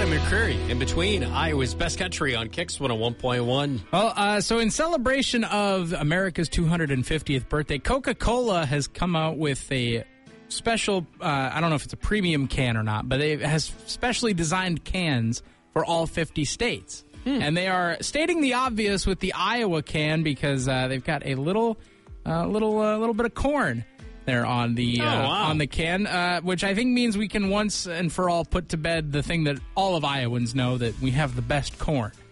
Adam McCreary in between Iowa's Best Country on Kicks 101.1. Well, so in celebration of America's 250th birthday, Coca-Cola has come out with a special, I don't know if it's a premium can or not, but it has specially designed cans for all 50 states. And they are stating the obvious with the Iowa can because they've got a little bit of corn there on the on the can, which I think means we can once and for all put to bed the thing that all of Iowans know, that we have the best corn.